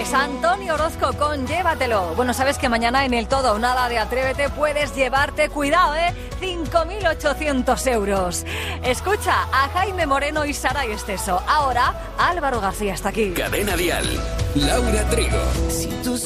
es Antonio Orozco con Llévatelo. Bueno, sabes que mañana en el Todo o Nada de Atrévete puedes llevarte, cuidado, 5.800 euros. Escucha a Jaime Moreno y Sara y Esteso. Ahora Álvaro García está aquí. Cadena Dial. Laura Trigo. Si tus